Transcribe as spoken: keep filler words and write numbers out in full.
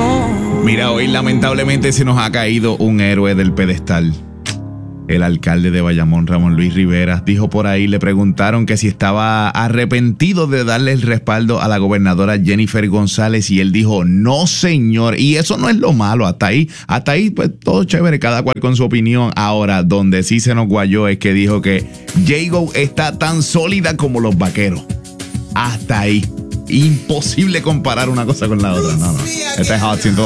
Mira, hoy lamentablemente se nos ha caído un héroe del pedestal. El alcalde de Bayamón, Ramón Luis Rivera, dijo por ahí, le preguntaron que si estaba arrepentido de darle el respaldo a la gobernadora Jennifer González y él dijo, no señor, y eso no es lo malo, hasta ahí, hasta ahí pues todo chévere, cada cual con su opinión. Ahora, donde sí se nos guayó es que dijo que J-Go está tan sólida como los vaqueros. Hasta ahí. Imposible comparar una cosa con la otra, no, no. Este es Hot ciento